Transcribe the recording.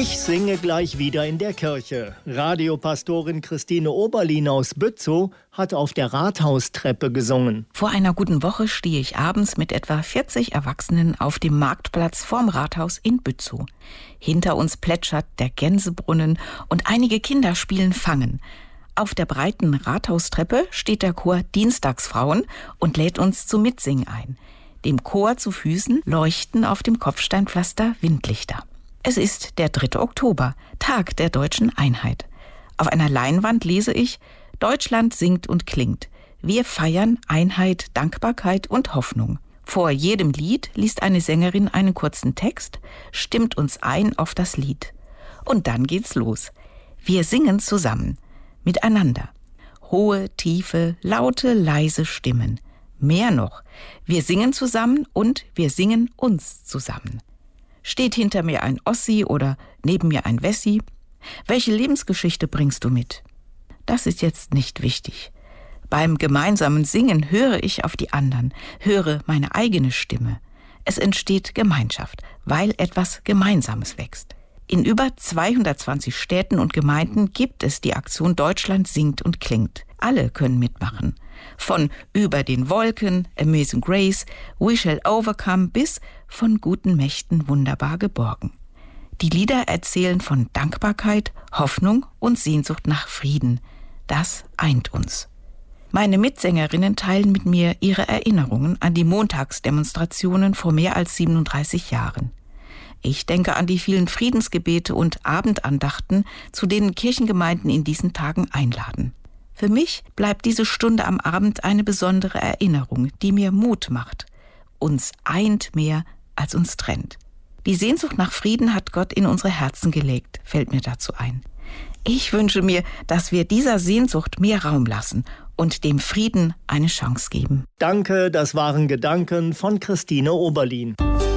Ich singe gleich wieder in der Kirche. Radiopastorin Christine Oberlin aus Bützow hat auf der Rathaustreppe gesungen. Vor einer guten Woche stehe ich abends mit etwa 40 Erwachsenen auf dem Marktplatz vorm Rathaus in Bützow. Hinter uns plätschert der Gänsebrunnen und einige Kinder spielen Fangen. Auf der breiten Rathaustreppe steht der Chor Dienstagsfrauen und lädt uns zum Mitsingen ein. Dem Chor zu Füßen leuchten auf dem Kopfsteinpflaster Windlichter. Es ist der 3. Oktober, Tag der deutschen Einheit. Auf einer Leinwand lese ich: Deutschland singt und klingt. Wir feiern Einheit, Dankbarkeit und Hoffnung. Vor jedem Lied liest eine Sängerin einen kurzen Text, stimmt uns ein auf das Lied. Und dann geht's los. Wir singen zusammen, miteinander. Hohe, tiefe, laute, leise Stimmen. Mehr noch, wir singen zusammen und wir singen uns zusammen. Steht hinter mir ein Ossi oder neben mir ein Wessi? Welche Lebensgeschichte bringst du mit? Das ist jetzt nicht wichtig. Beim gemeinsamen Singen höre ich auf die anderen, höre meine eigene Stimme. Es entsteht Gemeinschaft, weil etwas Gemeinsames wächst. In über 220 Städten und Gemeinden gibt es die Aktion Deutschland singt und klingt. Alle können mitmachen. Von Über den Wolken, Amazing Grace, We Shall Overcome bis Von guten Mächten wunderbar geborgen. Die Lieder erzählen von Dankbarkeit, Hoffnung und Sehnsucht nach Frieden. Das eint uns. Meine Mitsängerinnen teilen mit mir ihre Erinnerungen an die Montagsdemonstrationen vor mehr als 37 Jahren. Ich denke an die vielen Friedensgebete und Abendandachten, zu denen Kirchengemeinden in diesen Tagen einladen. Für mich bleibt diese Stunde am Abend eine besondere Erinnerung, die mir Mut macht. Uns eint mehr, als uns trennt. Die Sehnsucht nach Frieden hat Gott in unsere Herzen gelegt, fällt mir dazu ein. Ich wünsche mir, dass wir dieser Sehnsucht mehr Raum lassen und dem Frieden eine Chance geben. Danke, das waren Gedanken von Christine Oberlin.